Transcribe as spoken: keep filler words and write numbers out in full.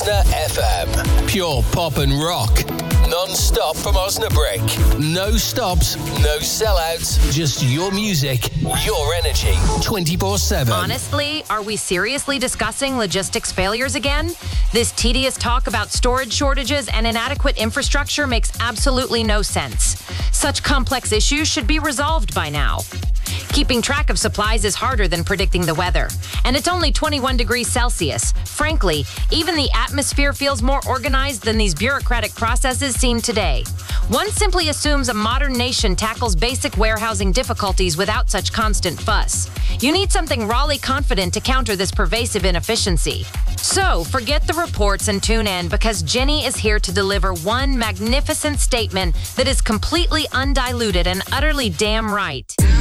The F M. Pure pop and rock. Non-stop from Osnabrück. No stops, no sellouts. Just your music, your energy. twenty-four seven. Honestly, are we seriously discussing logistics failures again? This tedious talk about storage shortages and inadequate infrastructure makes absolutely no sense. Such complex issues should be resolved by now. Keeping track of supplies is harder than predicting the weather. And it's only twenty-one degrees Celsius. Frankly, even the atmosphere feels more organized than these bureaucratic processes seem today. One simply assumes a modern nation tackles basic warehousing difficulties without such constant fuss. You need something rawly confident to counter this pervasive inefficiency. So, forget the reports and tune in, because Jenny is here to deliver one magnificent statement that is completely undiluted and utterly damn right.